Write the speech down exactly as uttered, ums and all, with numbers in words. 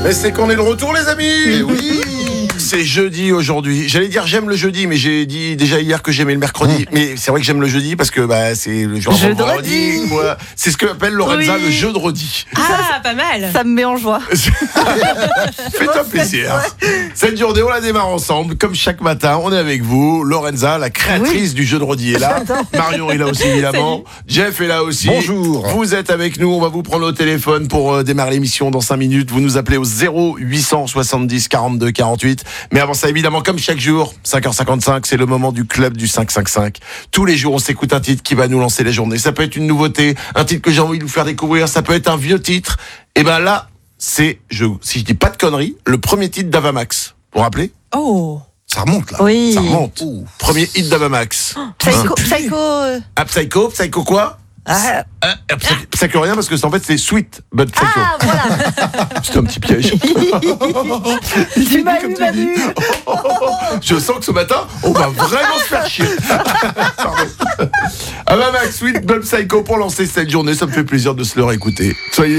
Mais c'est qu'on est de retour, les amis. Eh oui. C'est jeudi aujourd'hui. J'allais dire j'aime le jeudi, mais j'ai dit déjà hier que j'aimais le mercredi. Mmh. Mais c'est vrai que j'aime le jeudi parce que bah, c'est le jour de vendredi. Quoi. C'est ce que appelle Lorenza oui. le jeu de redi. Ah, pas mal. Ça me met en joie. Fais-toi plaisir. Cette journée, on la démarre ensemble. Comme chaque matin, on est avec vous. Lorenza, la créatrice oui. du jeu de redi est là. Marion est là aussi, évidemment. Salut. Jeff est là aussi. Bonjour. Vous êtes avec nous. On va vous prendre au téléphone pour euh, démarrer l'émission dans cinq minutes. Vous nous appelez au zéro huit cent soixante-dix quarante-deux quarante-huit. Mais avant ça, évidemment, comme chaque jour, cinq heures cinquante-cinq, c'est le moment du club du cinq cinq cinq. Tous les jours, on s'écoute un titre qui va nous lancer la journée. Ça peut être une nouveauté, un titre que j'ai envie de vous faire découvrir. Ça peut être un vieux titre. Et ben là, c'est, je, si je dis pas de conneries, le premier titre d'Avamax. Vous vous rappelez ? Oh. Ça remonte là. Oui. Ça remonte. Ouh. Premier hit d'Avamax. Oh, Psycho. Hein Psycho. Euh... Ah, Psycho, Psycho quoi ? Ah. Ah, psycho, psycho rien parce que c'est, en fait c'est Sweet but Psycho. Ah voilà. C'est un petit piège. Tu m'as eu, Manu. Je sens que ce matin on va vraiment se faire chier. Ah bah Max, Sweet but Psycho pour lancer cette journée, ça me fait plaisir de se le réécouter. Soyez